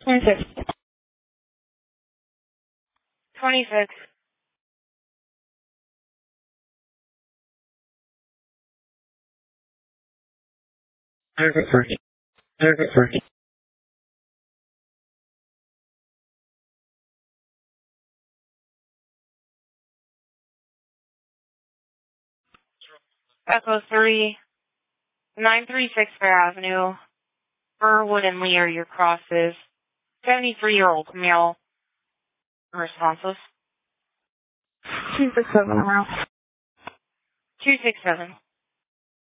26. 26. Target 30. Target 30. Echo 3, 936 Fair Avenue. Burwood and Lee are your crosses. 73-year-old male. Responses. 267 around. 267.